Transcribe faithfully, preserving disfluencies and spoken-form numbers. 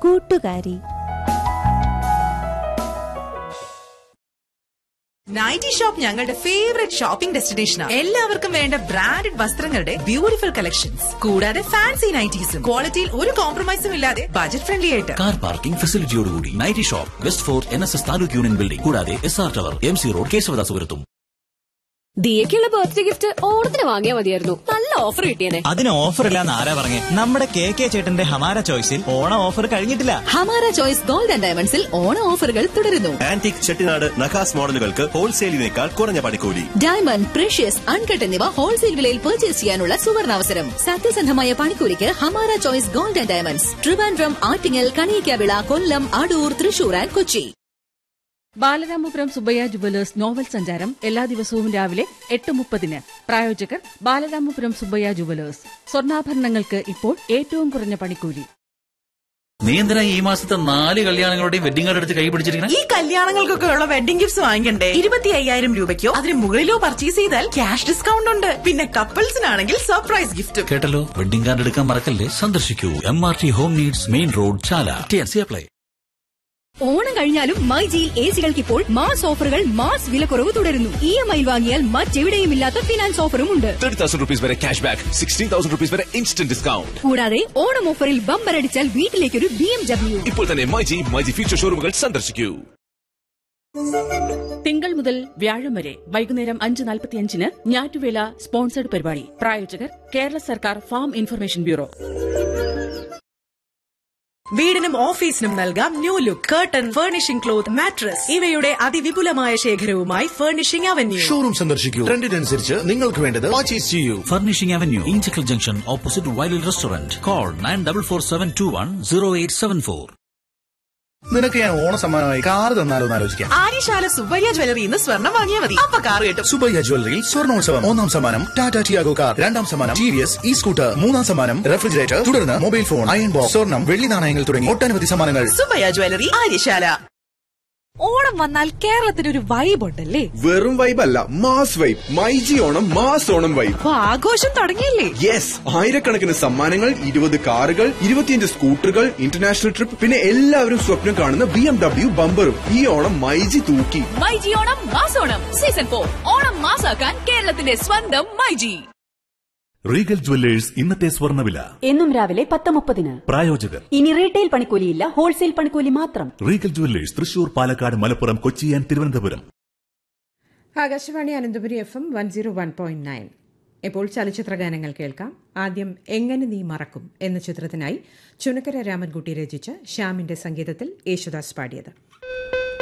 കൂട്ടുകാരി. Nightie shop ഞങ്ങളുടെ favourite shopping ഡെസ്റ്റിനേഷനാണ്. എല്ലാവർക്കും വേണ്ട ബ്രാൻഡഡ് വസ്ത്രങ്ങളുടെ ബ്യൂട്ടിഫുൾ കളക്ഷൻസ്, കൂടാതെ ഫാൻസി നൈറ്റീസും ക്വാളിറ്റിയിൽ ഒരു കോംപ്രമൈസും ഇല്ലാതെ ബജറ്റ് ഫ്രണ്ട്ലി ആയിട്ട്. Car parking ഫെസിലിറ്റിയോടുകൂടി nightie shop, west fort N S S taluk union building, കൂടാതെ S R tower, M C road, കേശവദാസപുരത്തും. ദിയക്കുള്ള birthday gift ഓണത്തിന് വാങ്ങിയാൽ മതിയായിരുന്നു. നല്ല ഓഫർ കിട്ടിയേനെ. അതിന് ഓഫർ ഇല്ലാന്ന് ആരാ പറഞ്ഞേ? നമ്മുടെ കെ കെ ചേട്ടന്റെ ഹമാര ചോയ്സിൽ ഓണ ഓഫർ കഴിഞ്ഞിട്ടില്ല. ഹമാര ചോയ്സ് ഗോൾഡ് ആൻഡ് ഡയമണ്ട്സിൽ ഓണ ഓഫറുകൾ തുടരുന്നു. ആന്റിക് ചെട്ടിനാട് നഖാസ് മോഡലുകൾക്ക് ഹോൾസെയിലിനേക്കാൾ കുറഞ്ഞ പണിക്കൂലി. ഡയമണ്ട്, പ്രഷ്യസ്, അൺകട്ട് എന്നിവ ഹോൾസെയിൽ വിലയിൽ പർച്ചേസ് ചെയ്യാനുള്ള സുവർണാവസരം. സത്യസന്ധമായ പണിക്കൂലിക്ക് Hamara choice gold and diamonds, Trivandrum, Attingal, Kaliyakkavilai, Kollam, Adoor, Thrissur and Kochi. Balaramapuram Subbaiah jewellers novel സഞ്ചാരം എല്ലാ ദിവസവും രാവിലെ എട്ട് മുപ്പതിന്. പ്രായോജകർ ബാലരാമപുരം സുബ്ബയ്യ ജുവലേഴ്സ്. സ്വർണ്ണാഭരണങ്ങൾക്ക് ഇപ്പോൾ ഏറ്റവും കുറഞ്ഞ പണിക്കൂലി. നീ എന്തിനാ ഈ മാസത്തെ നാല് കല്യാണങ്ങളുടെയും വെഡിങ് കാർഡ് എടുത്ത് കൈ പിടിച്ചിരിക്കണം? ഈ കല്യാണങ്ങൾക്കൊക്കെ ഉള്ള വെഡിംഗ് ഗിഫ്റ്റ്സ് വാങ്ങിക്കണ്ടേ? ഇരുപത്തി അയ്യായിരം രൂപയ്ക്കോ അതിന് മുകളിലോ പർച്ചേസ് ചെയ്താൽ ക്യാഷ് ഡിസ്കൗണ്ട് ഉണ്ട്. പിന്നെ കപ്പിൾസിനാണെങ്കിൽ സർപ്രൈസ് ഗിഫ്റ്റ്. കേട്ടല്ലോ, വെഡിങ് കാർഡ് എടുക്കാൻ മറക്കല്ലേ. സന്ദർശിക്കൂ M R T home needs, main road, ചാല. T N C apply. Onam കഴിഞ്ഞാലും മൈജിയിൽ എ സികൾക്ക് ഇപ്പോൾ മാസ് ഓഫറുകൾ, മാസ് വിലക്കുറവ് തുടരുന്നു. ഇ എം ഐ വാങ്ങിയാൽ മറ്റെവിടെയും ഇല്ലാത്ത ഫിനാൻസ് ഓഫറും ഉണ്ട്. തേർട്ടി തൗസൻഡ് റുപ്പീസ് വരെ cash back, sixteen thousand rupees വരെ ഇൻസ്റ്റന്റ് ഡിസ്കൗണ്ട്. കൂടാതെ ഓണം ഓഫറിൽ ബമ്പർ അടിച്ചാൽ വീട്ടിലേക്കൊരു ബി എം ഡബ്ല്യു. ഇപ്പോൾ തന്നെ മൈജി മൈജി ഫ്യൂച്ചർ ഷോറൂമുകൾ സന്ദർശിക്കൂ. തിങ്കൾ മുതൽ വ്യാഴം വരെ വൈകുന്നേരം അഞ്ച് നാൽപ്പത്തിയഞ്ചിന് ഞാറ്റുവേല സ്പോൺസർഡ് പരിപാടി. പ്രായോജകർ കേരള സർക്കാർ ഫാം ഇൻഫർമേഷൻ ബ്യൂറോ. വീടിനും ഓഫീസിനും നൽകാം new look. Curtain, furnishing cloth, mattress ഇവയുടെ അതിവിപുലമായ ശേഖരവുമായി ഫർണിഷിംഗ് അവന്യൂ. ഷോറൂം സന്ദർശിക്കൂ. ട്രെൻഡിനനുസരിച്ച് നിങ്ങൾക്ക് വേണ്ടത് പർച്ചേസ് ചെയ്യൂ. Furnishing avenue, Inchakkal junction, opposite വൈലിൽ restaurant. Call nine double four seven to one zero eight seven four. നിനക്ക് ഞാൻ ഓണ സമ്മാനമായി കാർ തന്നാലോ എന്ന് ആലോചിക്കാം. ആര്യശാല സുബ്ബയ്യ ജ്വല്ലറി ഇന്ന് സ്വർണ്ണം വാങ്ങിയാൽ മതി, അപ്പൊ കാർ കിട്ടും. സുബ്ബയ്യ ജ്വല്ലറിയിൽ സ്വർണോത്സവം. ഒന്നാം സമ്മാനം ടാറ്റ ടിയാഗോ കാർ, രണ്ടാം സമ്മാനം T V S E scooter, മൂന്നാം സമ്മാനം റെഫ്രിജറേറ്റർ, തുടർന്ന് മൊബൈൽ ഫോൺ, അയൺ ബോക്സ്, സ്വർണം, വെള്ളി നാണയങ്ങൾ തുടങ്ങി ഒട്ടനവധി സമ്മാനങ്ങൾ. സുബ്ബയ്യ ജ്വല്ലറി, ആര്യശാല. ഓണം വന്നാൽ കേരളത്തിനൊരു വൈബ് ഉണ്ടല്ലേ? വെറും വൈബ് അല്ല, mass vibe. MyG Onam mass Onam vibe. ആഘോഷം തുടങ്ങിയില്ലേ? യെസ്, ആയിരക്കണക്കിന് സമ്മാനങ്ങൾ, ഇരുപത് കാറുകൾ, ഇരുപത്തിയഞ്ച് സ്കൂട്ടറുകൾ, ഇന്റർനാഷണൽ ട്രിപ്പ്, പിന്നെ എല്ലാവരും സ്വപ്നം കാണുന്ന ബി എം ഡബ്ല്യു ബമ്പറും. ഈ ഓണം മൈജി തൂക്കി. MyG Onam മാസോണം season four. ഓണം മാസാക്കാൻ കേരളത്തിന്റെ സ്വന്തം മൈജി. റീഗൽ ജുവല്ലേഴ്സ് ഇന്നത്തെ സ്വർണ്ണവില എന്നും രാവിലെ പത്ത് മുപ്പതിന്. പ്രായോജകർ ഇനി റീറ്റെയിൽ പണിക്കൂലിയില്ല, ഹോൾസെയിൽ പണിക്കൂലി മാത്രം. Regal jewellers Thrissur, Palakkad, Malappuram, Kochi and Thiruvananthapuram. Akashvani Ananthapuri F M one zero one point nine. ഇപ്പോൾ ചലച്ചിത്ര ഗാനങ്ങൾ കേൾക്കാം. ആദ്യം എങ്ങനെ നീ മറക്കും എന്ന ചിത്രത്തിനായി ചുനക്കര രാമൻകുട്ടി രചിച്ച് ശ്യാമിന്റെ സംഗീതത്തിൽ യേശുദാസ് പാടിയത്.